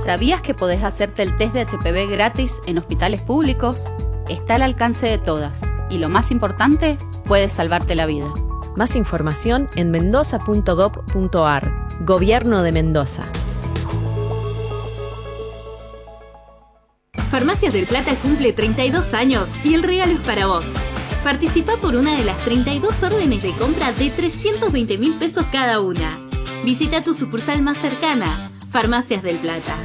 ¿Sabías que podés hacerte el test de HPV gratis en hospitales públicos? Está al alcance de todas y lo más importante, puede salvarte la vida. Más información en mendoza.gov.ar. Gobierno de Mendoza. Farmacias del Plata cumple 32 años y el regalo es para vos. Participa por una de las 32 órdenes de compra de 320.000 pesos cada una. Visita tu sucursal más cercana. Farmacias del Plata.